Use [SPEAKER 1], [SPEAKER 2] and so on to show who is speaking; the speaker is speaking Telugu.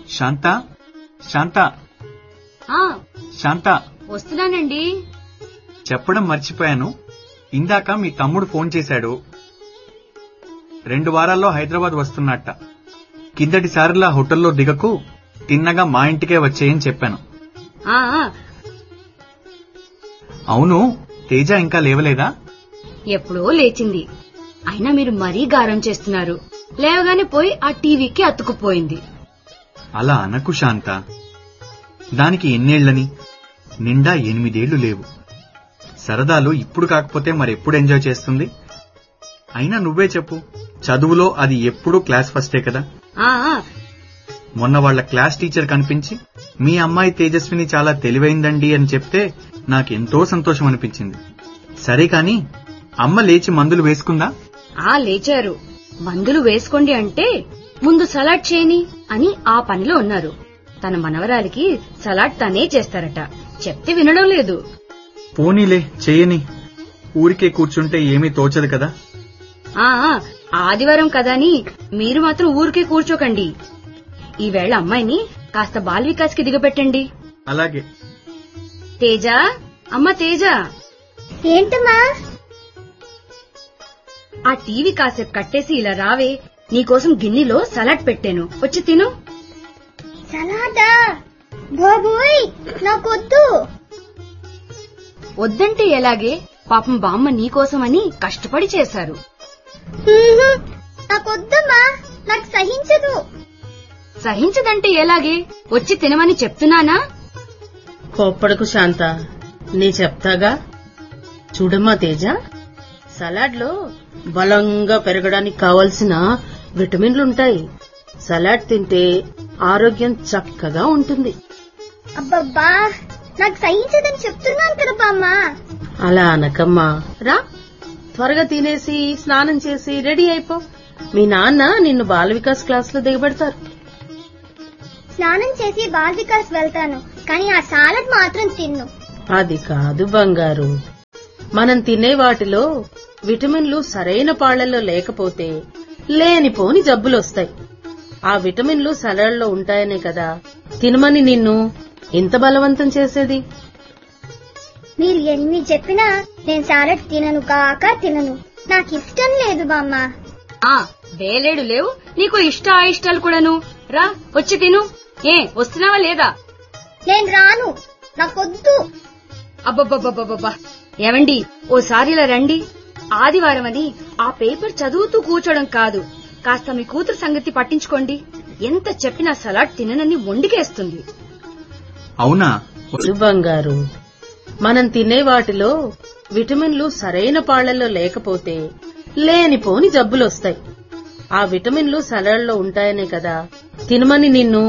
[SPEAKER 1] శాంత శాంత శాంత,
[SPEAKER 2] వస్తున్నానండి.
[SPEAKER 1] చెప్పడం మర్చిపోయాను. ఇందాక మీ తమ్ముడు ఫోన్ చేశాడు. 2 వారాల్లో హైదరాబాద్ వస్తున్నట్ట. కిందటిసారిలా హోటల్లో దిగకు, తిన్నగా మా ఇంటికే వచ్చేయని చెప్పాను. అవును, తేజ ఇంకా లేవలేదా?
[SPEAKER 2] ఎప్పుడో లేచింది. అయినా మీరు మరీ గారం చేస్తున్నారు. లేవగానే పోయి ఆ టీవీకి అతుకుపోయింది.
[SPEAKER 1] అలా అనకు శాంత. దానికి ఎన్నేళ్లని? నిండా 8 ఏళ్లు లేవు. సరదాలు ఇప్పుడు కాకపోతే మరెప్పుడు ఎంజాయ్ చేస్తుంది? అయినా నువ్వే చెప్పు, చదువులో అది ఎప్పుడూ క్లాస్ ఫస్టే కదా. మొన్న వాళ్ల క్లాస్ టీచర్ కనిపించి మీ అమ్మాయి తేజస్విని చాలా తెలివైందండి అని చెప్తే నాకెంతో సంతోషం అనిపించింది. సరే కాని అమ్మ లేచి మందులు వేసుకుందా?
[SPEAKER 2] లేచారు. మందులు వేసుకోండి అంటే ముందు సలాడ్ చేయని అని ఆ పనిలో ఉన్నారు. తన మనవరాలికి సలాడ్ తనే చేస్తారట. చెప్తే వినడం లేదు.
[SPEAKER 1] పోనీలే, చేయని. ఊరికే కూర్చుంటే ఏమీ తోచదు కదా.
[SPEAKER 2] ఆదివారం కదాని మీరు మాత్రం ఊరికే కూర్చోకండి. ఈవేళ అమ్మాయిని కాస్త బాల్ వికాస్ కి దిగబెట్టండి.
[SPEAKER 1] అలాగే.
[SPEAKER 2] తేజ, అమ్మ తేజ.
[SPEAKER 3] ఏంటమ్మా?
[SPEAKER 2] ఆ టీవీ కాసేపు కట్టేసి ఇలా రావే. నీకోసం గిన్నెలో సలాడ్ పెట్టాను, వచ్చి తిను.
[SPEAKER 3] సలాడా? బాబోయ్, నాకొద్దు.
[SPEAKER 2] వద్దంటే ఎలాగే? పాపం బామ్మ నీకోసమని కష్టపడి చేశారు.
[SPEAKER 3] నాకొద్దమ్మా, నాకు సహించదు.
[SPEAKER 2] సహించదంటే ఎలాగే? వచ్చి తినమని చెప్తున్నానా?
[SPEAKER 4] కోప్పడకు శాంత, నీ చెప్తాగా. చూడమ్మా తేజ, సలాడ్ లో బలంగా పెరగడానికి కావలసిన విటమిన్లుంటాయి. సలాడ్ తింటే ఆరోగ్యం చక్కగా ఉంటుంది.
[SPEAKER 3] అబ్బబ్బా, నాకు సహించదని చెప్తున్నాను కదా బామ్మ.
[SPEAKER 4] అలా అనకమ్మా. రా, త్వరగా తినేసి స్నానం చేసి రెడీ అయిపో. మీ నాన్న నిన్ను బాల వికాస్ క్లాస్ లో దిగబెడతారు.
[SPEAKER 3] స్నానం చేసి బాల్ వికాస్ వెళ్తాను, కానీ ఆ సాలడ్ మాత్రం తిన్ను.
[SPEAKER 4] అది కాదు బంగారు, మనం తినే వాటిలో విటమిన్లు సరైన పాళ్లలో లేకపోతే లేనిపోని జబ్బులొస్తాయి. ఆ విటమిన్లు సలాడ్లో ఉంటాయనే కదా తినమని నిన్ను ఇంత బలవంతం చేసేది.
[SPEAKER 3] మీరు ఎన్ని చెప్పినా నేను సాలడ్ తినను కాక తినను. నాకిష్టం లేదు బామ్మ.
[SPEAKER 2] వేలేడు లేవు నీకు ఇష్టాలు కూడాను. రా, వచ్చి తిను. వస్తున్నావా లేదా?
[SPEAKER 3] నేను రాను, నాకొద్దు.
[SPEAKER 2] అబ్బబ్బబ్బబ్బబ్బా, ఏమండి, ఓసారి ఇలా రండి. ఆదివారం అని ఆ పేపర్ చదువుతూ కూర్చోడం కాదు, కాస్త మీ కూతురు సంగతి పట్టించుకోండి. ఎంత చెప్పినా సలాడ్ తిననని మొండికేస్తుంది.
[SPEAKER 1] అవునా
[SPEAKER 4] బంగారు, మనం తినే వాటిలో విటమిన్లు సరైన పాళ్లలో లేకపోతే లేనిపోని జబ్బులొస్తాయి. ఆ విటమిన్లు సలాడ్లో ఉంటాయనే కదా తినమని నిన్ను